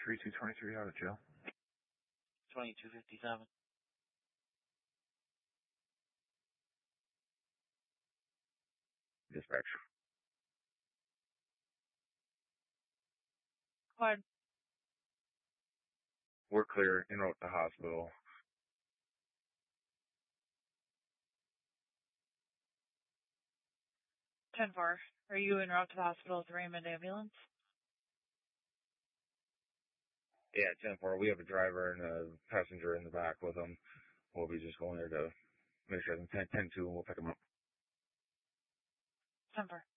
3223 out of jail. 2257. Dispatch. Go ahead. We're clear. En route to hospital. 10-4. Are you en route to the hospital with the Raymond ambulance? Yeah, 10-4. We have a driver and a passenger in the back with them. We'll be just going there to make sure 10-2 and we'll pick them up. 10-4.